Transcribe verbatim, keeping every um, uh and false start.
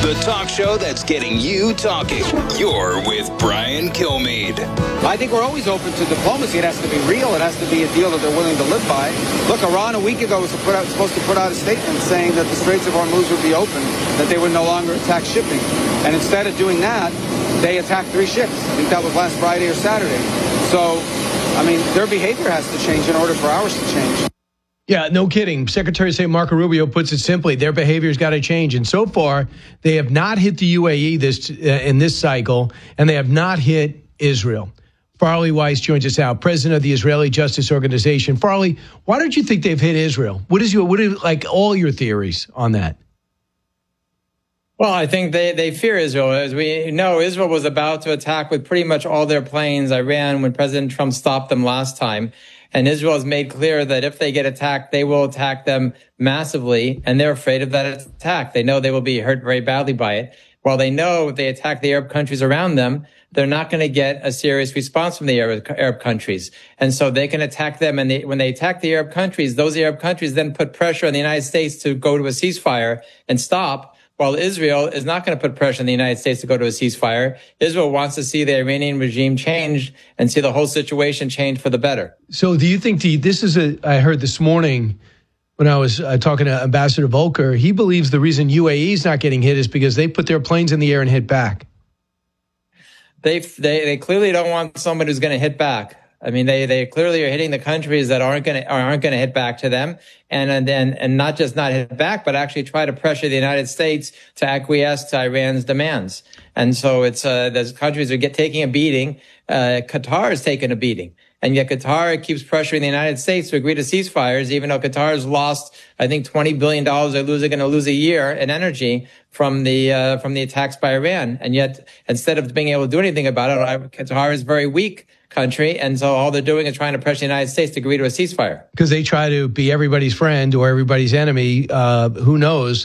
the talk show that's getting you talking. You're with Brian Kilmeade. I think we're always open to diplomacy. It has to be real. It has to be a deal that they're willing to live by. Look, Iran a week ago was to put out, supposed to put out a statement saying that the Straits of Hormuz would be open, that they would no longer attack shipping. And instead of doing that, they attacked three ships. I think that was last Friday or Saturday. So, I mean, their behavior has to change in order for ours to change. Yeah, no kidding. Secretary of State Marco Rubio puts it simply, their behavior's got to change. And so far, they have not hit the U A E this uh, in this cycle, and they have not hit Israel. Farley Weiss joins us now, president of the Israeli Justice Organization. Farley, why don't you think they've hit Israel? What is your, what are like all your theories on that? Well, I think they, they fear Israel. As we know, Israel was about to attack with pretty much all their planes Iran when President Trump stopped them last time. And Israel has made clear that if they get attacked, they will attack them massively. And they're afraid of that attack. They know they will be hurt very badly by it. While they know if they attack the Arab countries around them, they're not going to get a serious response from the Arab, Arab countries. And so they can attack them. And they, when they attack the Arab countries, those Arab countries then put pressure on the United States to go to a ceasefire and stop. While Israel is not going to put pressure on the United States to go to a ceasefire, Israel wants to see the Iranian regime change and see the whole situation change for the better. So do you think the, this is a, I heard this morning when I was uh, talking to Ambassador Volker, he believes the reason U A E is not getting hit is because they put their planes in the air and hit back. They, they, they clearly don't want someone who's going to hit back. I mean, they, they clearly are hitting the countries that aren't going to, aren't going to hit back to them. And, and then, and not just not hit back, but actually try to pressure the United States to acquiesce to Iran's demands. And so it's, uh, those countries are get, taking a beating. Uh, Qatar is taking a beating. And yet Qatar keeps pressuring the United States to agree to ceasefires, even though Qatar has lost, I think, twenty billion dollars they're losing, going to lose a year in energy from the, uh, from the attacks by Iran. And yet, instead of being able to do anything about it, Qatar is very weak country, and so all they're doing is trying to pressure the United States to agree to a ceasefire. Because they try to be everybody's friend or everybody's enemy. Uh, who knows?